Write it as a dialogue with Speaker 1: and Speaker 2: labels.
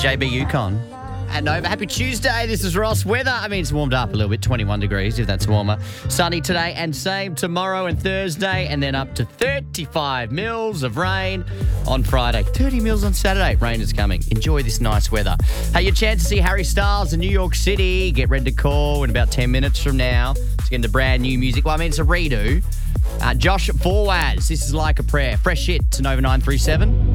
Speaker 1: JB Yukon. And over. Happy Tuesday. This is Ross. Weather, it's warmed up a little bit, 21 degrees if that's warmer. Sunny today and same tomorrow and Thursday, and then up to 35 mils of rain on Friday. 30 mils on Saturday. Rain is coming. Enjoy this nice weather. Hey, your chance to see Harry Styles in New York City. Get ready to call in about 10 minutes from now to get into brand new music. It's a redo. Josh Forwaz. This is Like a Prayer. Fresh hit to Nova 937.